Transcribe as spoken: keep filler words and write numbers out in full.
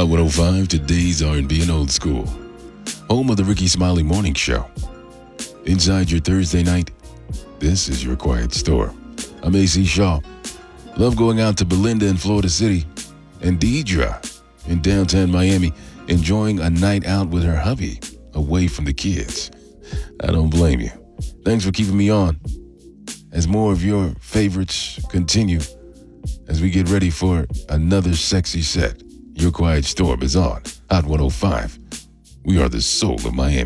Hot one oh five, today's R and B and old school. Home of the Ricky Smiley Morning Show. Inside your Thursday night, this is your quiet store. I'm A C Shaw. Love going out to Belinda in Florida City and Deidre in downtown Miami, enjoying a night out with her hubby away from the kids. I don't blame you. Thanks for keeping me on as more of your favorites continue as we get ready for another sexy set. Your quiet storm is on Hot one oh five. We are the soul of Miami.